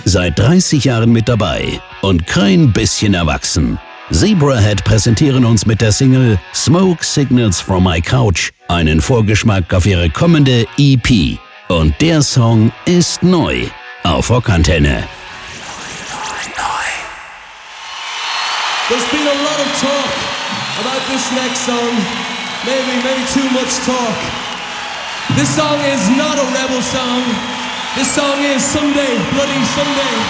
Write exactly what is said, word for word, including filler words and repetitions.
Seit dreißig Jahren mit dabei und kein bisschen erwachsen. Zebrahead präsentieren uns mit der Single Smoke Signals from My Couch einen Vorgeschmack auf ihre kommende E P. Und der Song ist neu auf Rockantenne. There's been a lot of talk about this next song. Maybe, maybe too much talk. This song is not a rebel song. This song is Someday, Bloody Someday.